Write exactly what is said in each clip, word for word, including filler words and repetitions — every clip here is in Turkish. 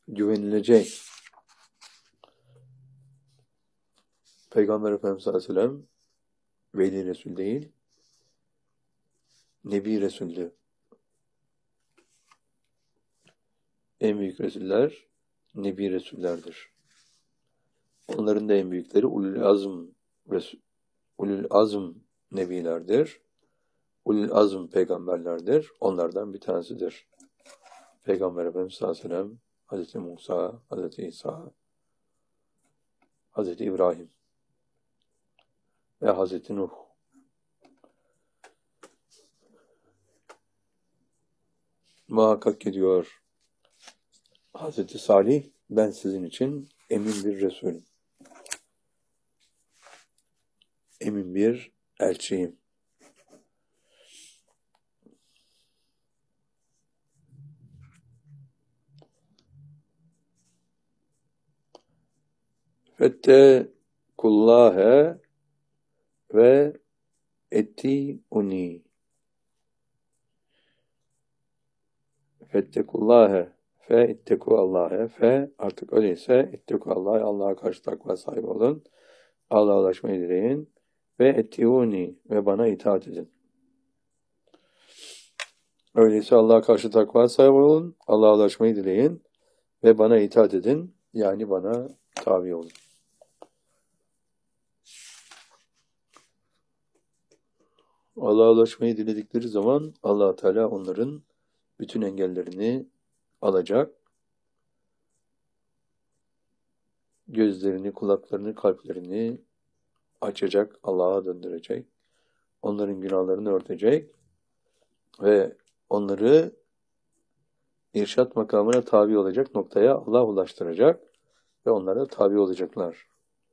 güvenilecek Peygamber Efendimiz sallallahu aleyhi ve sellem veli Resul değil, Nebi Resul'dü. En büyük Resuller Nebi Resullerdir. Onların da en büyükleri Ulul Azm Resul, Ulul Azm Nebilerdir. Ulul Azm peygamberlerdir. Onlardan bir tanesidir. Peygamber Efendimiz sallallahu aleyhi ve sellem, Hazreti Musa, Hazreti İsa, Hazreti İbrahim ve Hazreti Nuh. Muhakkak ki diyor Hazreti Salih, ben sizin için emin bir Resulüm. Emin bir elçiyim. Fettekullâhe ve etti'uni. Fettekullâhe fe itteku Allah'e fe artık öyleyse itteku Allah'e Allah'a karşı takva sahibi olun. Allah'a ulaşmayı dileyin ve etti'uni ve bana itaat edin. Öyleyse Allah'a karşı takva sahibi olun. Allah'a ulaşmayı dileyin ve bana itaat edin. Yani bana tabi olun. Allah'a ulaşmayı diledikleri zaman Allah Teala onların bütün engellerini alacak. Gözlerini, kulaklarını, kalplerini açacak, Allah'a döndürecek. Onların günahlarını örtecek ve onları irşat makamına tabi olacak noktaya Allah ulaştıracak ve onlara tabi olacaklar.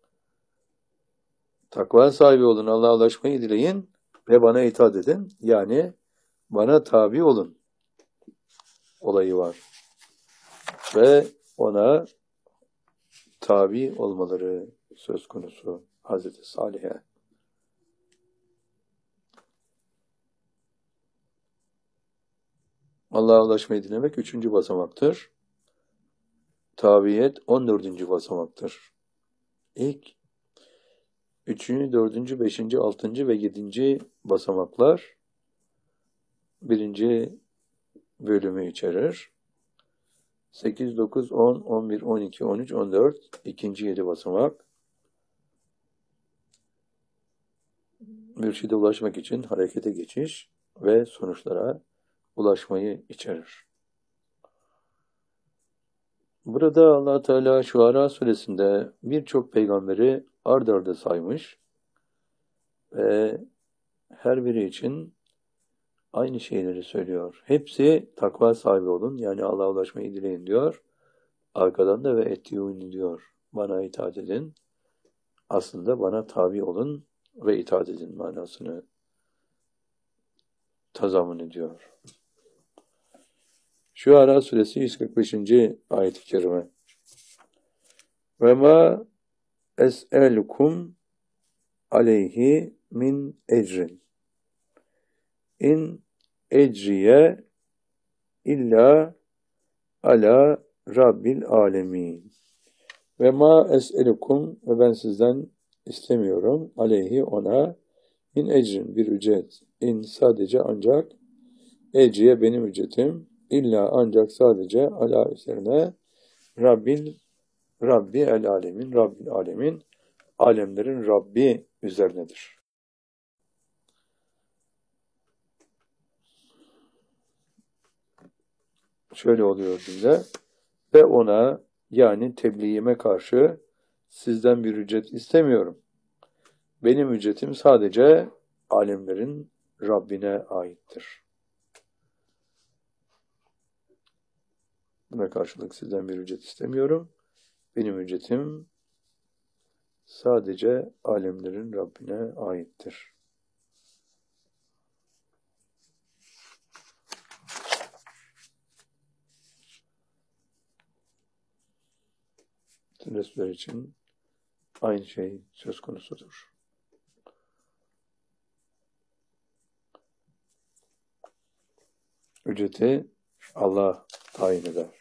Takva sahibi olun, Allah'a ulaşmayı dileyin ve bana itaat edin. Yani bana tabi olun olayı var. Ve ona tabi olmaları söz konusu Hazreti Salih'e. Allah'a ulaşmayı dilemek üçüncü basamaktır. Tabiyet on dördüncü basamaktır. İlk üçüncü, dördüncü, beşinci, altıncı ve yedinci basamaklar birinci bölümü içerir. sekiz, dokuz, on, on bir, on iki, on üç, on dört ikinci yedi basamak. Mürşide ulaşmak için harekete geçiş ve sonuçlara ulaşmayı içerir. Burada Allah Teala Şuara suresinde birçok peygamberi ard arda saymış ve her biri için aynı şeyleri söylüyor. Hepsi takva sahibi olun, yani Allah'a ulaşmayı dileyin diyor. Arkadan da ve ettiğuni diyor. Bana itaat edin. Aslında bana tabi olun ve itaat edin manasını tazammun ediyor. Şuara suresi yüz kırk beşinci ayet-i kerime. Ve ma es'elukum aleyhi min ecrin. İn ecriye illa ala rabbil alemin. Ve ma es'elukum ve ben sizden istemiyorum aleyhi ona min ecrin bir ücret. İn sadece ancak ecriye benim ücretim illa ancak sadece ala üzerine Rabbil Rabbi el alemin Rabbil alemin alemlerin Rabbi üzerinedir. Şöyle oluyor cümle. Ve ona yani tebliğime karşı sizden bir ücret istemiyorum. Benim ücretim sadece alemlerin Rabbine aittir. Buna karşılık sizden bir ücret istemiyorum. Benim ücretim sadece alemlerin Rabbine aittir. Bütün Resuller için aynı şey söz konusudur. Ücreti Allah tayin eder.